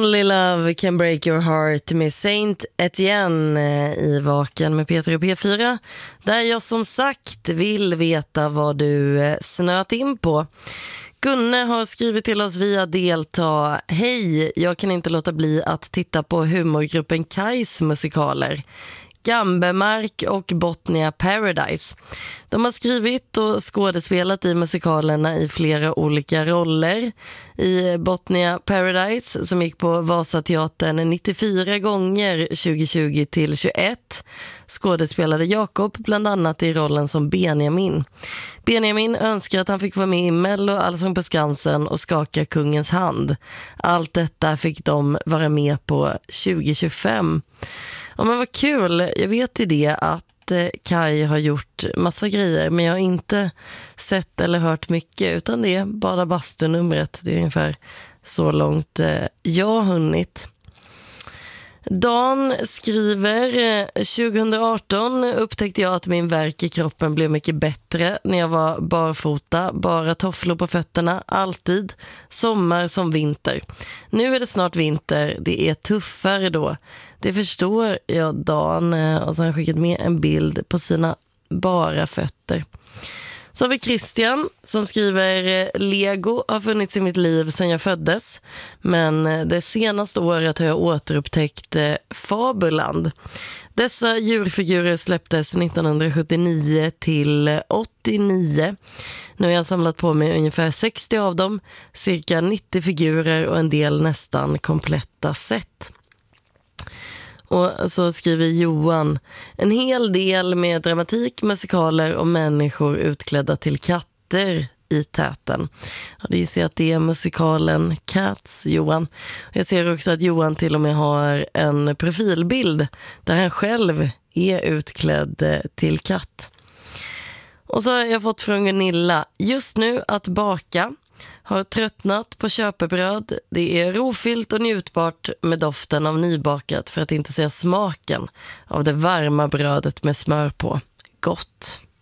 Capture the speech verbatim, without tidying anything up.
Only Love Can Break Your Heart med Saint Etienne i Vaken med Peter och P fyra, där jag som sagt vill veta vad du snöat in på. Gunne har skrivit till oss via delta: hej, jag kan inte låta bli att titta på humorgruppen Kais musikaler Gambemark och Botnia Paradise. De har skrivit och skådespelat i musikalerna i flera olika roller. I Botnia Paradise, som gick på Vasateatern nittiofyra gånger tjugohundratjugo till tjugoett, skådespelade Jakob bland annat i rollen som Benjamin. Benjamin önskar att han fick vara med i Mello, Allsång på Skansen och Skaka kungens hand. Allt detta fick de vara med på tjugo tjugofem. Ja, men vad kul. Jag vet ju det att Kai har gjort massa grejer, men jag har inte sett eller hört mycket, utan det är bara bastunumret. Det är ungefär så långt jag har hunnit. Dan skriver: tjugoarton upptäckte jag att min värk i kroppen blev mycket bättre när jag var barfota, bara tofflor på fötterna, alltid, sommar som vinter. Nu är det snart vinter, det är tuffare då. Det förstår jag, Dan, och så har han skickat med en bild på sina bara fötter. Så har vi Christian som skriver: Lego har funnits i mitt liv sedan jag föddes, men det senaste året har jag återupptäckt Fabuland. Dessa djurfigurer släpptes nittonhundrasjuttionio till åttionio. Nu har jag samlat på mig ungefär sextio av dem, cirka nittio figurer och en del nästan kompletta set. Och så skriver Johan: en hel del med dramatik, musikaler och människor utklädda till katter i täten. Ja, det ser att det är musikalen Cats, Johan. Jag ser också att Johan till och med har en profilbild där han själv är utklädd till katt. Och så har jag fått från Gunilla: just nu att baka. Har tröttnat på köpebröd. Det är rofyllt och njutbart med doften av nybakat, för att inte säga smaken av det varma brödet med smör på. Gott.